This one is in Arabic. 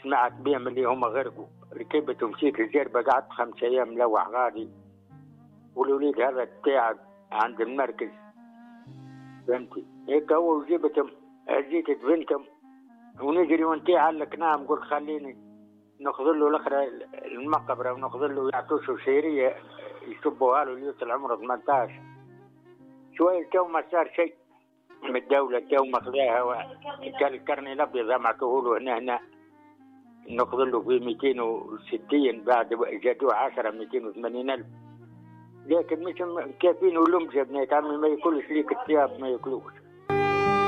سمعت بهم اللي هم غرقوا، ركبت ومشيت الجربة، قعدت 5 أيام ملوح غادي، والوليد هذا بتاعك عند المركز، فهمتي؟ هيك هو وجبتهم، جيت بنتهم ونجري وانتي علق نام، قلت خليني ناخذ له الاخرى المقبره وناخذ له يعطوه شهريه يصبوها له اللي يوصل عمره 18 شويه. تو ما صار شيء من الدوله، تو ماخذاها الكرني الابيض معطوه له هنا ناخذ له في 260 بعد جاتوه 10 280 الف، لكن مش كافين ولمجه بنات عمي ما ياكلش ليك الثياب ما ياكلوش.